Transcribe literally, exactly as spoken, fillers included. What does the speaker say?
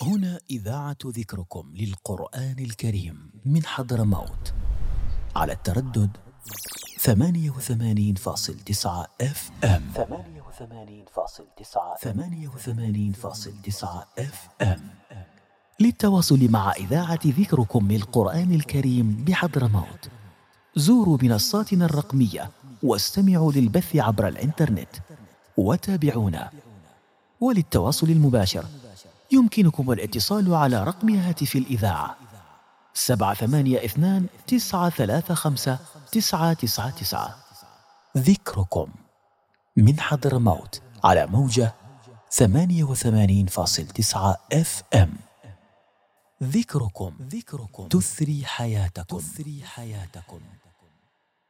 هنا إذاعة ذكركم للقرآن الكريم من حضرموت على التردد ثمانية وثمانين فاصل تسعة اف ام ثمانية وثمانين فاصل تسعة ثمانية وثمانين فاصل تسعة اف ام. للتواصل مع إذاعة ذكركم للقرآن الكريم بحضرموت زوروا منصاتنا الرقمية واستمعوا للبث عبر الإنترنت وتابعونا. وللتواصل المباشر يمكنكم الاتصال على رقم هاتف الإذاعة سبعة ثمانية اثنان تسعة ثلاثة خمسة تسعة تسعة تسعة. ذكركم من حضرموت على موجة ثمانية وثمانين فاصل تسعة اف ام. ذكركم ذكركم تثري حياتكم تثري حياتكم.